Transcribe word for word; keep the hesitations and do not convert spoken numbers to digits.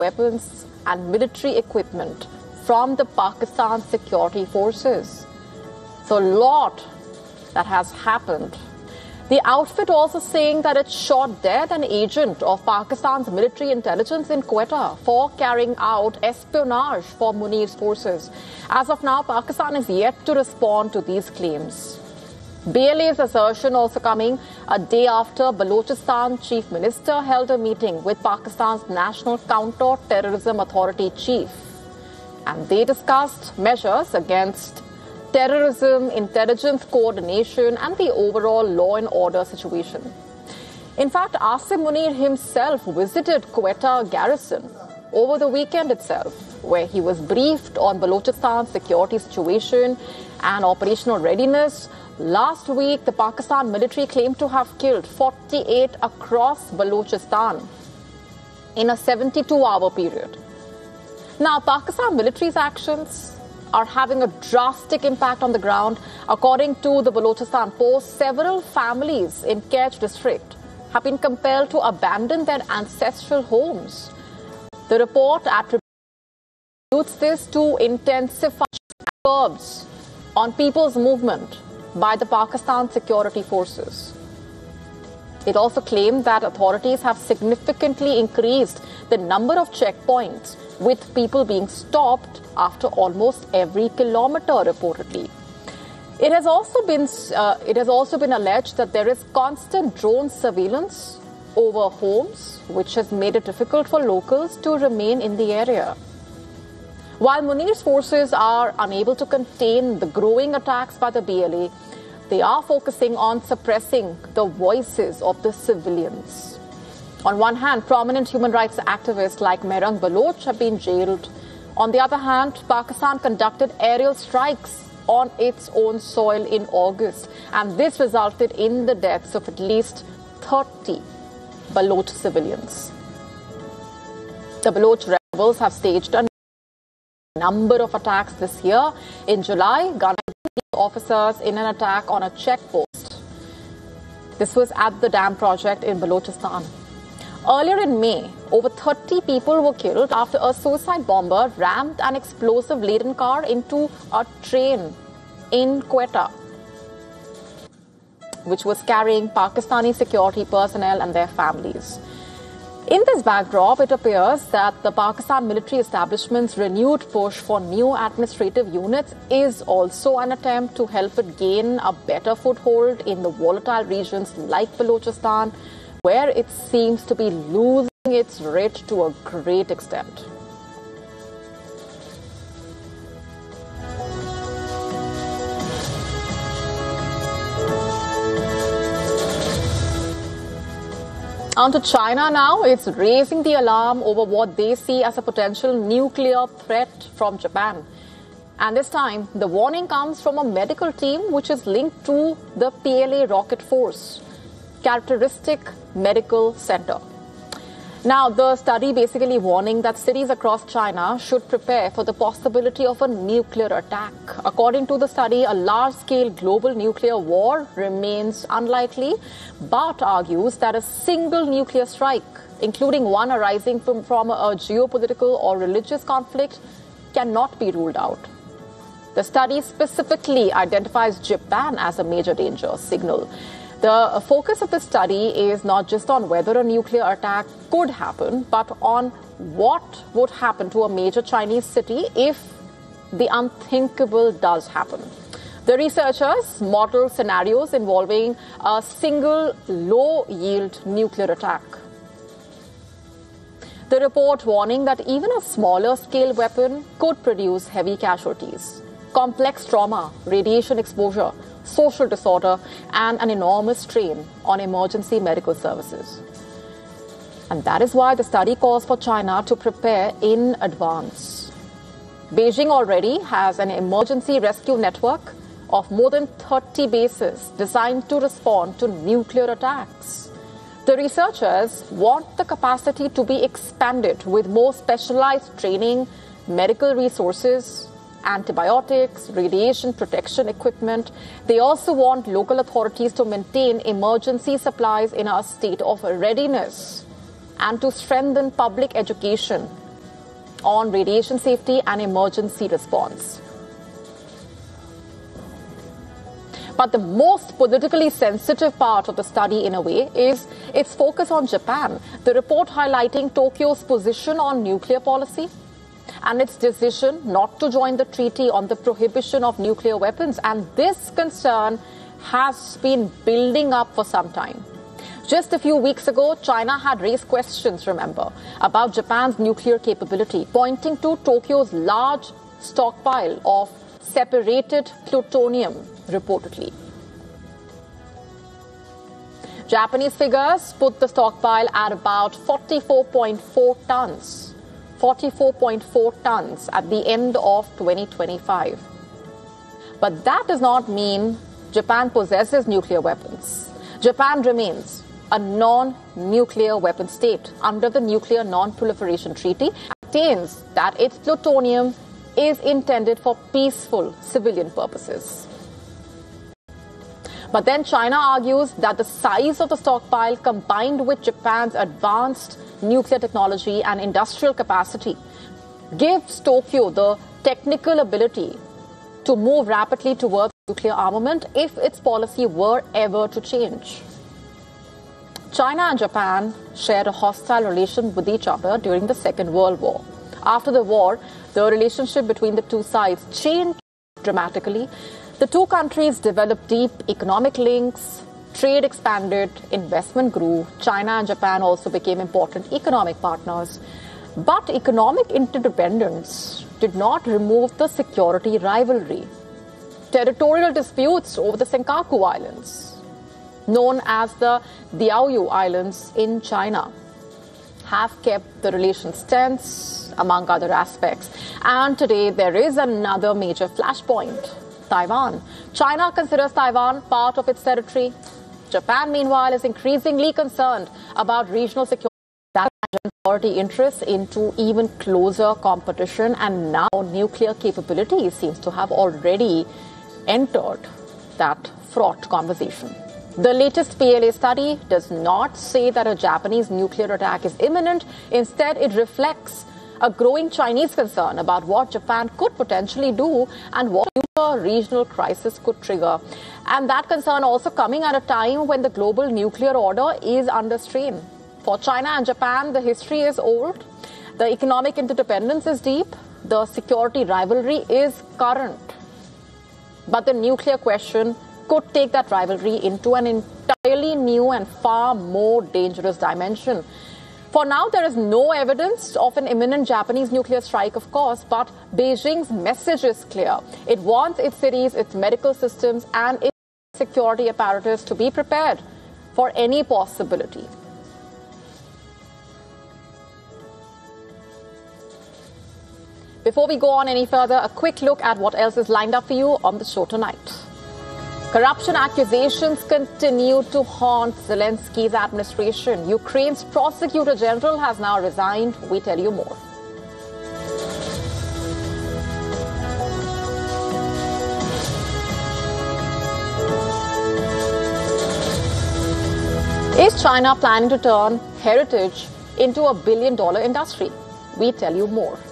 weapons and military equipment from the Pakistan security forces. So a lot that has happened. The outfit also saying that it shot dead an agent of Pakistan's military intelligence in Quetta for carrying out espionage for Munir's forces. As of now, Pakistan is yet to respond to these claims. B L A's assertion also coming a day after Balochistan Chief Minister held a meeting with Pakistan's National Counter-Terrorism Authority chief. And they discussed measures against terrorism, intelligence coordination, and the overall law and order situation. In fact, Asim Munir himself visited Quetta garrison over the weekend itself, where he was briefed on Balochistan's security situation and operational readiness. Last week, the Pakistan military claimed to have killed forty-eight across Balochistan in a seventy-two hour period. Now, Pakistan military's actions are having a drastic impact on the ground. According to the Balochistan Post, several families in Kech district have been compelled to abandon their ancestral homes. The report attributes this to intensified curbs on people's movement by the Pakistan security forces. It also claimed that authorities have significantly increased the number of checkpoints, with people being stopped after almost every kilometer, reportedly. It has also been uh, it has also been alleged that there is constant drone surveillance over homes, which has made it difficult for locals to remain in the area. While Munir's forces are unable to contain the growing attacks by the B L A, they are focusing on suppressing the voices of the civilians. On one hand, prominent human rights activists like Mehrang Baloch have been jailed. On the other hand, Pakistan conducted aerial strikes on its own soil in August, and this resulted in the deaths of at least thirty Baloch civilians. The Baloch rebels have staged a number of attacks this year. In July, gunmen officers in an attack on a checkpost. This was at the dam project in Balochistan. Earlier in May, over thirty people were killed after a suicide bomber rammed an explosive-laden car into a train in Quetta, which was carrying Pakistani security personnel and their families. In this backdrop, it appears that the Pakistan military establishment's renewed push for new administrative units is also an attempt to help it gain a better foothold in the volatile regions like Balochistan, where it seems to be losing its reach to a great extent. On to China now. It's raising the alarm over what they see as a potential nuclear threat from Japan. And this time, the warning comes from a medical team which is linked to the P L A Rocket Force Characteristic Medical Center. Now, the study basically warning that cities across China should prepare for the possibility of a nuclear attack. According to the study, a large-scale global nuclear war remains unlikely, but argues that a single nuclear strike, including one arising from, from a geopolitical or religious conflict, cannot be ruled out. The study specifically identifies Japan as a major danger signal. The focus of the study is not just on whether a nuclear attack could happen, but on what would happen to a major Chinese city if the unthinkable does happen. The researchers model scenarios involving a single low-yield nuclear attack. The report warning that even a smaller scale weapon could produce heavy casualties, complex trauma, radiation exposure, social disorder, and an enormous strain on emergency medical services. And that is why the study calls for China to prepare in advance. Beijing already has an emergency rescue network of more than thirty bases designed to respond to nuclear attacks. The researchers want the capacity to be expanded with more specialized training, medical resources, antibiotics, radiation protection equipment. They also want local authorities to maintain emergency supplies in a state of readiness and to strengthen public education on radiation safety and emergency response. But the most politically sensitive part of the study, in a way, is its focus on Japan. The report highlighting Tokyo's position on nuclear policy and its decision not to join the treaty on the prohibition of nuclear weapons. And this concern has been building up for some time. Just a few weeks ago, China had raised questions, remember, about Japan's nuclear capability, pointing to Tokyo's large stockpile of separated plutonium, reportedly. Japanese figures put the stockpile at about forty-four point four tons, forty-four point four tons at the end of twenty twenty-five. But that does not mean Japan possesses nuclear weapons. Japan remains a non-nuclear weapon state under the Nuclear Non-Proliferation Treaty, and maintains that its plutonium is intended for peaceful civilian purposes. But then China argues that the size of the stockpile, combined with Japan's advanced nuclear technology and industrial capacity, gives Tokyo the technical ability to move rapidly towards nuclear armament if its policy were ever to change. China and Japan shared a hostile relation with each other during the Second World War. After the war, the relationship between the two sides changed dramatically. The two countries developed deep economic links, trade expanded, investment grew. China and Japan also became important economic partners. But economic interdependence did not remove the security rivalry. Territorial disputes over the Senkaku Islands, known as the Diaoyu Islands in China, have kept the relations tense, among other aspects. And today there is another major flashpoint: Taiwan. China considers Taiwan part of its territory. Japan, meanwhile, is increasingly concerned about regional security. That security interests into even closer competition, and now nuclear capability seems to have already entered that fraught conversation. The latest P L A study does not say that a Japanese nuclear attack is imminent. Instead, it reflects a growing Chinese concern about what Japan could potentially do and what a regional crisis could trigger. And that concern also coming at a time when the global nuclear order is under strain. For China and Japan, the history is old, the economic interdependence is deep, the security rivalry is current. But the nuclear question could take that rivalry into an entirely new and far more dangerous dimension. For now, there is no evidence of an imminent Japanese nuclear strike, of course, but Beijing's message is clear. It wants its cities, its medical systems, and its security apparatus to be prepared for any possibility. Before we go on any further, a quick look at what else is lined up for you on the show tonight. Corruption accusations continue to haunt Zelensky's administration. Ukraine's prosecutor general has now resigned. We tell you more. Is China planning to turn heritage into a billion-dollar industry? We tell you more.